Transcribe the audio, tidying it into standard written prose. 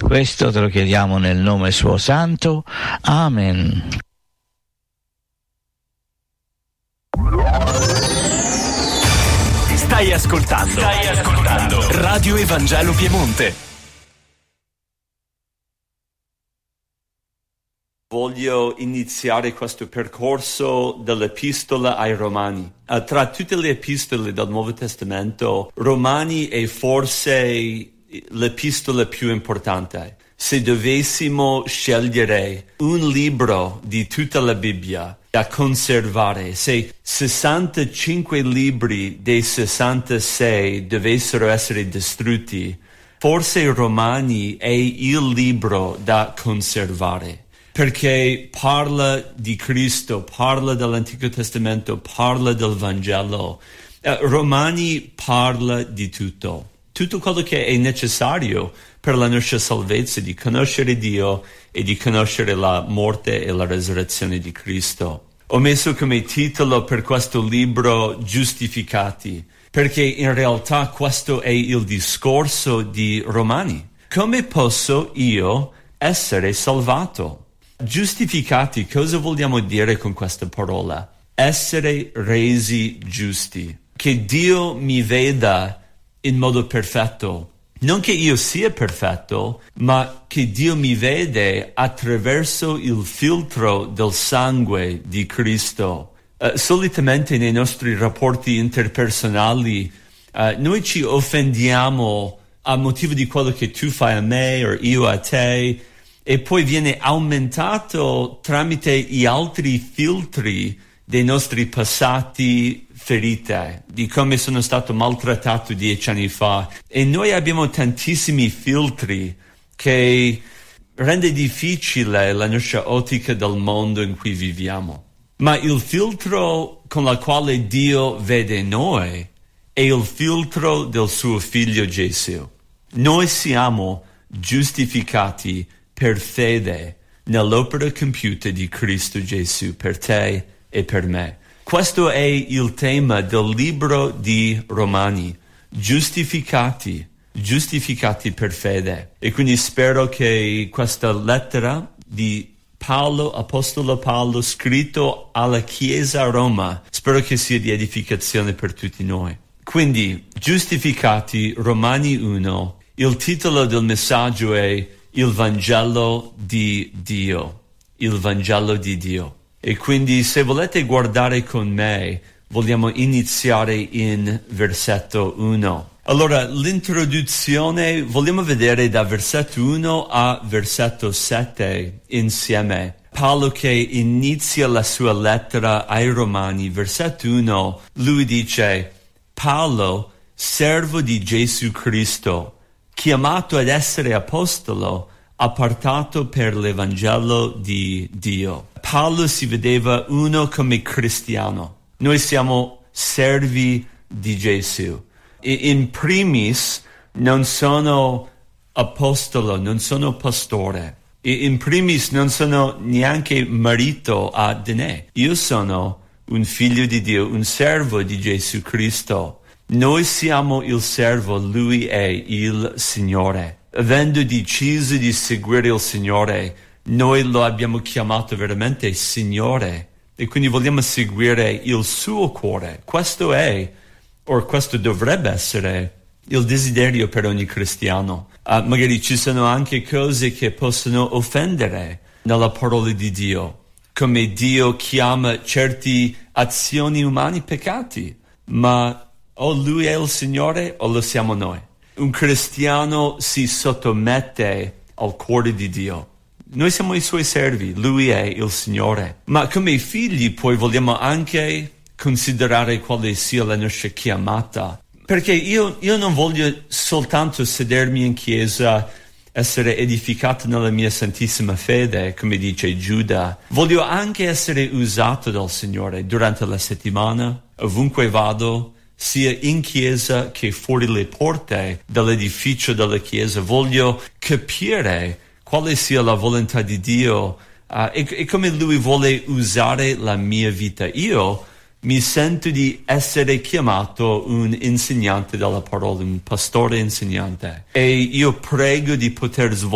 Questo te lo chiediamo nel nome suo santo. Amen. Stai ascoltando Radio Evangelo Piemonte. Voglio iniziare questo percorso dell'Epistola ai Romani. Tra tutte le epistole del Nuovo Testamento, Romani è forse l'epistola più importante. Se dovessimo scegliere un libro di tutta la Bibbia da conservare, se 65 libri dei 66 dovessero essere distrutti, forse Romani è il libro da conservare. Perché parla di Cristo, parla dell'Antico Testamento, parla del Vangelo. Romani parla di tutto quello che è necessario per la nostra salvezza, di conoscere Dio e di conoscere la morte e la resurrezione di Cristo. Ho messo come titolo per questo libro Giustificati, perché in realtà questo è il discorso di Romani. Come posso io essere salvato? Giustificati, cosa vogliamo dire con questa parola? Essere resi giusti. Che Dio mi veda in modo perfetto. Non che io sia perfetto, ma che Dio mi vede attraverso il filtro del sangue di Cristo. Solitamente nei nostri rapporti interpersonali noi ci offendiamo a motivo di quello che tu fai a me o io a te, e poi viene aumentato tramite gli altri filtri dei nostri passati ferite, di come sono stato maltrattato 10 anni fa. E noi abbiamo tantissimi filtri che rende difficile la nostra ottica del mondo in cui viviamo. Ma il filtro con il quale Dio vede noi è il filtro del suo figlio Gesù. Noi siamo giustificati per fede nell'opera compiuta di Cristo Gesù per te e per me. Questo è il tema del libro di Romani, giustificati per fede. E quindi spero che questa lettera di Paolo, apostolo Paolo, scritto alla Chiesa a Roma, spero che sia di edificazione per tutti noi. Quindi, giustificati, Romani 1, il titolo del messaggio è il Vangelo di Dio, il Vangelo di Dio. E quindi se volete guardare con me, vogliamo iniziare in versetto 1. Allora, l'introduzione vogliamo vedere da versetto 1 a versetto 7 insieme. Paolo che inizia la sua lettera ai Romani, versetto 1, lui dice: Paolo, servo di Gesù Cristo, chiamato ad essere apostolo, appartato per l'Evangelo di Dio. Paolo si vedeva uno come cristiano. Noi siamo servi di Gesù. E in primis non sono apostolo, non sono pastore. E in primis non sono neanche marito a Dene. Io sono un figlio di Dio, un servo di Gesù Cristo. Noi siamo il servo, lui è il Signore. Avendo deciso di seguire il Signore, noi lo abbiamo chiamato veramente Signore e quindi vogliamo seguire il suo cuore. Questo è, o questo dovrebbe essere, il desiderio per ogni cristiano. Magari ci sono anche cose che possono offendere nella parola di Dio, come Dio chiama certe azioni umane peccati, ma o lui è il Signore o lo siamo noi. Un cristiano si sottomette al cuore di Dio. Noi siamo i suoi servi, lui è il Signore. Ma come figli poi vogliamo anche considerare quale sia la nostra chiamata. Perché io non voglio soltanto sedermi in chiesa, essere edificato nella mia santissima fede, come dice Giuda. Voglio anche essere usato dal Signore durante la settimana, ovunque vado, sia in chiesa che fuori le porte dell'edificio della chiesa. Voglio capire quale sia la volontà di Dio e come Lui vuole usare la mia vita. Io mi sento di essere chiamato un insegnante della parola, un pastore insegnante. E io prego di poter svolgere